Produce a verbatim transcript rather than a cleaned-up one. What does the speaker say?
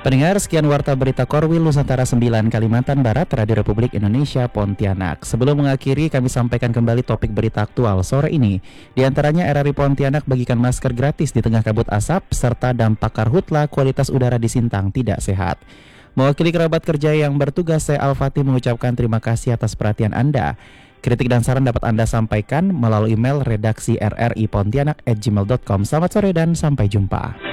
Pendengar, sekian Warta Berita Korwil Nusantara sembilan Kalimantan Barat, Radio Republik Indonesia Pontianak. Sebelum mengakhiri, kami sampaikan kembali topik berita aktual sore ini. Di antaranya R R I Pontianak bagikan masker gratis di tengah kabut asap, serta dampak karhutla kualitas udara di Sintang tidak sehat. Mewakili kerabat kerja yang bertugas, saya Al-Fatih mengucapkan terima kasih atas perhatian Anda. Kritik dan saran dapat Anda sampaikan melalui email redaksi r r i pontianak at gmail dot com. Selamat sore dan sampai jumpa.